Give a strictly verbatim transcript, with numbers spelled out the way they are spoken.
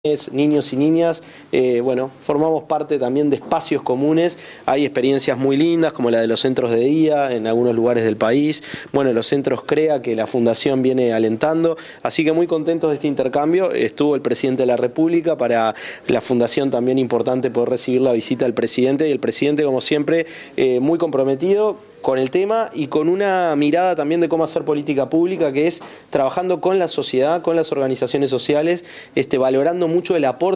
niños y niñas, eh, bueno, formamos parte también de espacios comunes. Hay experiencias muy lindas como la de los centros de día en algunos lugares del país, bueno, los centros CREA que la Fundación viene alentando, así que muy contentos de este intercambio. Estuvo el presidente de la República, para la Fundación también importante poder recibir la visita del presidente, y el presidente, como siempre, eh, muy comprometido con el tema y con una mirada también de cómo hacer política pública, que es trabajando con la sociedad, con las organizaciones sociales, este, valorando mucho el aporte